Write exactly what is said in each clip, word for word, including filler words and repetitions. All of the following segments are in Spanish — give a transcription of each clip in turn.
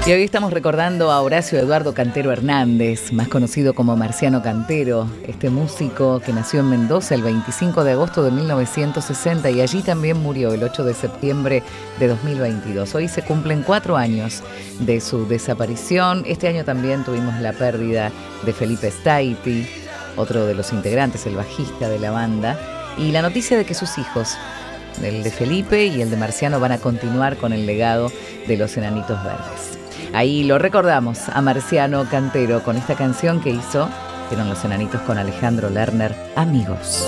Y hoy estamos recordando a Horacio Eduardo Cantero Hernández, más conocido como Marciano Cantero, este músico que nació en Mendoza el veinticinco de agosto de mil novecientos sesenta y allí también murió el ocho de septiembre de dos mil veintidós. Hoy se cumplen cuatro años de su desaparición. Este año también tuvimos la pérdida de Felipe Staiti, otro de los integrantes, el bajista de la banda, y la noticia de que sus hijos, el de Felipe y el de Marciano, van a continuar con el legado de los Enanitos Verdes. Ahí lo recordamos a Marciano Cantero con esta canción que hizo, fueron los Enanitos con Alejandro Lerner, Amigos.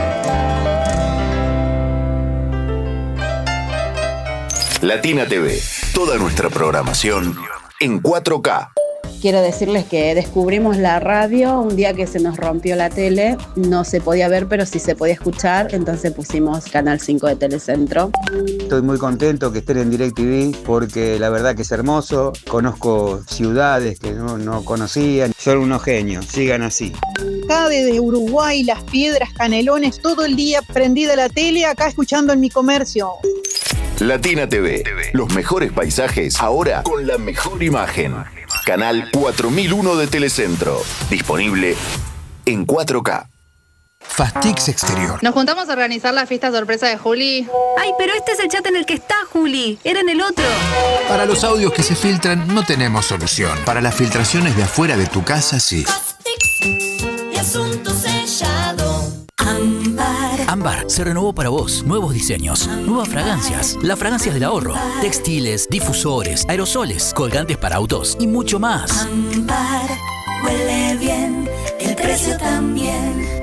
Latina T V, toda nuestra programación en cuatro K. Quiero decirles que descubrimos la radio un día que se nos rompió la tele. No se podía ver, pero sí se podía escuchar. Entonces pusimos Canal cinco de Telecentro. Estoy muy contento que estén en DirecTV porque la verdad que es hermoso. Conozco ciudades que no, no conocían. Son unos genios, sigan así. Acá desde Uruguay, Las Piedras, Canelones, todo el día prendida la tele, acá escuchando en mi comercio. Latina T V, los mejores paisajes ahora con la mejor imagen. Canal cuatro mil uno de Telecentro, disponible en cuatro K. Fastix Exterior. Nos juntamos a organizar la fiesta sorpresa de Juli. Ay, pero este es el chat en el que está Juli. Era en el otro. Para los audios que se filtran no tenemos solución. Para las filtraciones de afuera de tu casa, sí. Fastix y asunto sellado. Ámbar. Ámbar se renovó para vos. Nuevos diseños, nuevas fragancias, las fragancias del ahorro, textiles, difusores, aerosoles, colgantes para autos y mucho más. Ámbar huele bien, el precio también.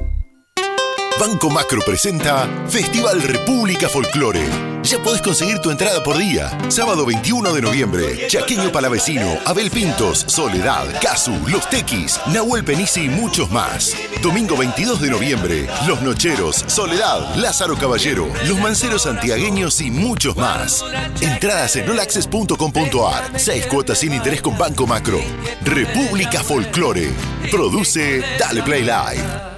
Banco Macro presenta Festival República Folclore. Ya podés conseguir tu entrada por día. Sábado veintiuno de noviembre, Chaqueño Palavecino, Abel Pintos, Soledad, Casu, Los Tequis, Nahuel Penisi y muchos más. Domingo veintidós de noviembre, Los Nocheros, Soledad, Lázaro Caballero, Los Manceros Santiagueños y muchos más. Entradas en all access punto com punto a r. Seis cuotas sin interés con Banco Macro. República Folclore. Produce Dale Play Live.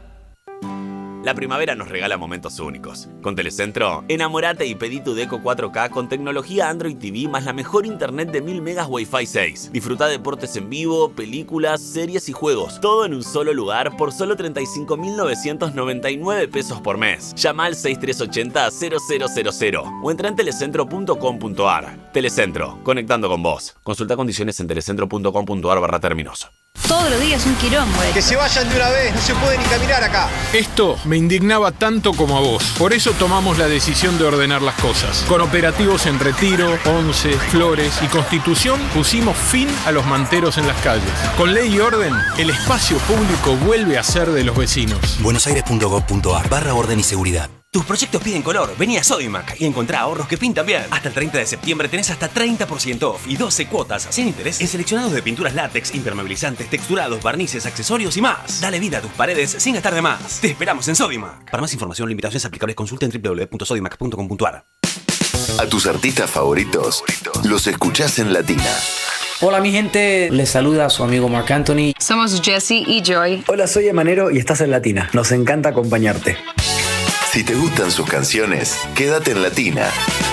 La primavera nos regala momentos únicos. Con Telecentro, enamorate y pedí tu Deco cuatro K con tecnología Android T V más la mejor internet de mil megas Wi-Fi seis. Disfruta deportes en vivo, películas, series y juegos. Todo en un solo lugar por solo treinta y cinco mil novecientos noventa y nueve pesos por mes. Llama al seis tres ocho cero cero cero cero cero o entra en telecentro punto com punto a r. Telecentro, conectando con vos. Consulta condiciones en telecentro punto com punto a r barra términos. Todos los días un quilombo. Que se vayan de una vez, no se puede ni caminar acá. Esto me indignaba tanto como a vos. Por eso tomamos la decisión de ordenar las cosas. Con operativos en Retiro, Once, Flores y Constitución pusimos fin a los manteros en las calles. Con ley y orden, el espacio público vuelve a ser de los vecinos. buenosaires punto gov punto a r barra orden y seguridad. Tus proyectos piden color, vení a Sodimac y encontrá ahorros que pintan bien. Hasta el treinta de septiembre tenés hasta treinta por ciento off y doce cuotas sin interés en seleccionados de pinturas látex, impermeabilizantes, texturados, barnices, accesorios y más. Dale vida a tus paredes sin gastar de más. Te esperamos en Sodimac. Para más información, limitaciones aplicables, consulta en doble u doble u doble u punto sodimac punto com punto a r. A tus artistas favoritos los escuchás en Latina. Hola mi gente, les saluda su amigo Marc Anthony. Somos Jessie y Joy. Hola, soy Emanero y estás en Latina. Nos encanta acompañarte. Si te gustan sus canciones, quédate en Latina.